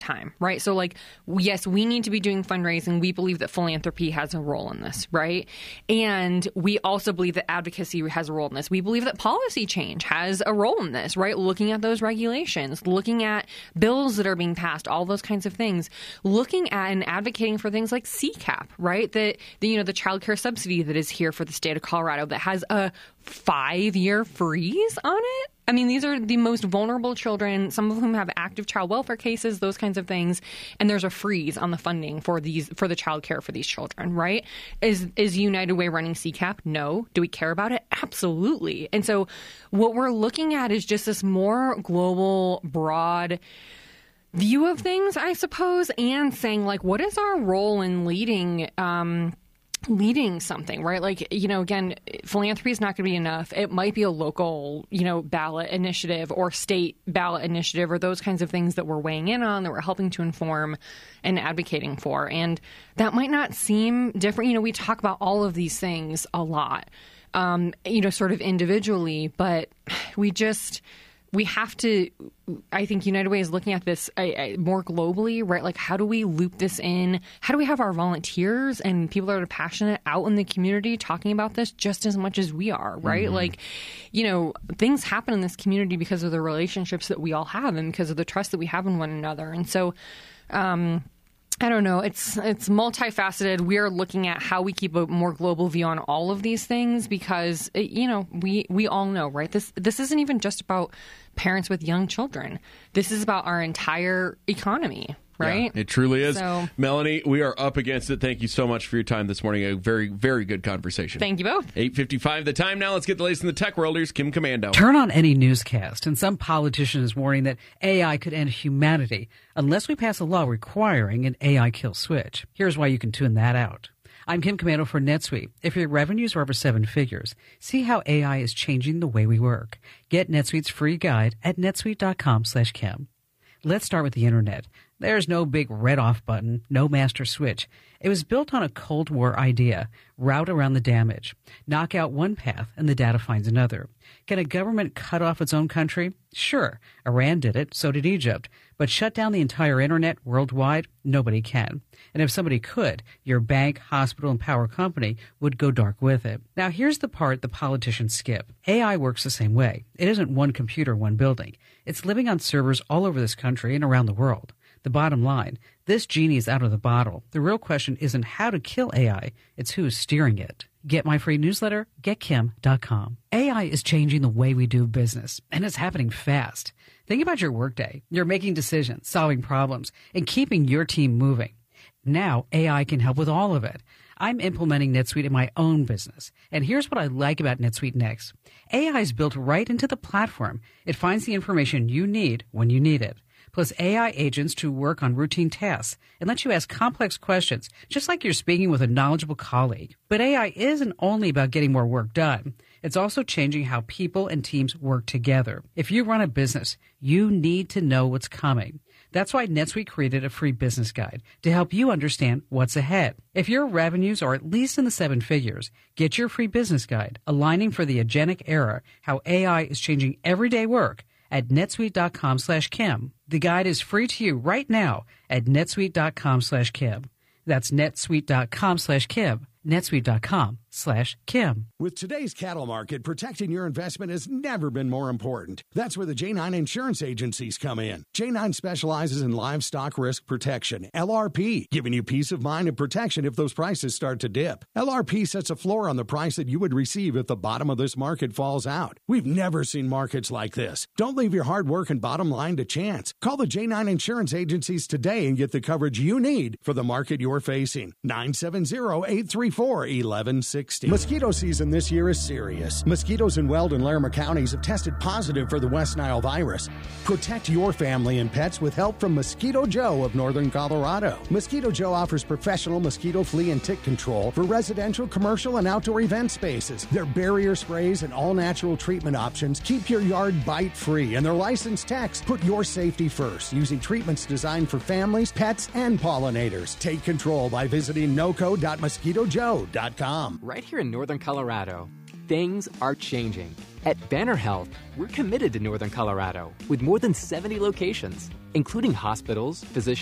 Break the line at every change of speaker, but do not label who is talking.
time, right? So like, yes, we need to be doing fundraising. We believe that philanthropy has a role in this, right? And we also believe that advocacy has a role in this. We believe that policy change has a role in this, right? Looking at those regulations, looking at bills that are being passed, all those kinds of things, looking at and advocating for things like CCAP, right? The child care subsidy that is here for the state of Colorado that has a 5-year freeze on it. I mean, these are the most vulnerable children, some of whom have active child welfare cases, those kinds of things. And there's a freeze on the funding for the child care for these children, right? Is United Way running CCAP? No. Do we care about it? Absolutely. And so what we're looking at is just this more global, broad view of things, I suppose, and saying, like, what is our role in leading something, right? Like, again, philanthropy is not going to be enough. It might be a local, ballot initiative or state ballot initiative or those kinds of things that we're weighing in on, that we're helping to inform and advocating for. And that might not seem different. We talk about all of these things a lot, sort of individually, but we have to, I think United Way is looking at this more globally, right? Like, how do we loop this in? How do we have our volunteers and people that are passionate out in the community talking about this just as much as we are, right? Mm-hmm. Like, things happen in this community because of the relationships that we all have and because of the trust that we have in one another. And so, I don't know. It's multifaceted. We are looking at how we keep a more global view on all of these things because, we all know, right? This isn't even just about parents with young children. This is about our entire economy, right?
Yeah, it truly is.
So,
Melanie, we are up against it. Thank you so much for your time this morning. A very, very good conversation.
Thank you both.
8:55 the time now. Let's get the latest in the tech world. Here's Kim Commando.
Turn on any newscast, and some politician is warning that AI could end humanity unless we pass a law requiring an AI kill switch. Here's why you can tune that out. I'm Kim Commando for NetSuite. If your revenues are over 7 figures, see how AI is changing the way we work. Get NetSuite's free guide at netsuite.com/Kim. Let's start with the internet. There's no big red off button, no master switch. It was built on a Cold War idea, route around the damage, knock out one path and the data finds another. Can a government cut off its own country? Sure. Iran did it, so did Egypt. But shut down the entire internet worldwide? Nobody can. And if somebody could, your bank, hospital, and power company would go dark with it. Now here's the part the politicians skip. AI works the same way. It isn't one computer, one building. It's living on servers all over this country and around the world. The bottom line, this genie is out of the bottle. The real question isn't how to kill AI, it's who is steering it. Get my free newsletter, getkim.com. AI is changing the way we do business, and it's happening fast. Think about your workday. You're making decisions, solving problems, and keeping your team moving. Now, AI can help with all of it. I'm implementing NetSuite in my own business, and here's what I like about NetSuite Next. AI is built right into the platform. It finds the information you need when you need it. Plus AI agents to work on routine tasks and let you ask complex questions, just like you're speaking with a knowledgeable colleague. But AI isn't only about getting more work done. It's also changing how people and teams work together. If you run a business, you need to know what's coming. That's why NetSuite created a free business guide to help you understand what's ahead. If your revenues are at least in the 7 figures, get your free business guide, Aligning for the Agentic Era, How AI is Changing Everyday Work, at netsuite.com/Kim. The guide is free to you right now at netsuite.com/Kim. That's netsuite.com/Kim. netsuite.com/Kim.
With today's cattle market, protecting your investment has never been more important. That's where the J9 insurance agencies come in. J9 specializes in livestock risk protection, LRP, giving you peace of mind and protection if those prices start to dip. LRP sets a floor on the price that you would receive if the bottom of this market falls out. We've never seen markets like this. Don't leave your hard work and bottom line to chance. Call the J9 insurance agencies today and get the coverage you need for the market you're facing. 970-834-1160. Mosquito season this year is serious. Mosquitoes in Weld and Larimer counties have tested positive for the West Nile virus. Protect your family and pets with help from Mosquito Joe of Northern Colorado. Mosquito Joe offers professional mosquito, flea, and tick control for residential, commercial, and outdoor event spaces. Their barrier sprays and all-natural treatment options keep your yard bite-free, and their licensed techs put your safety first, using treatments designed for families, pets, and pollinators. Take control by visiting noco.mosquitojoe.com.
Right here in Northern Colorado, things are changing. At Banner Health, we're committed to Northern Colorado with more than 70 locations, including hospitals, physician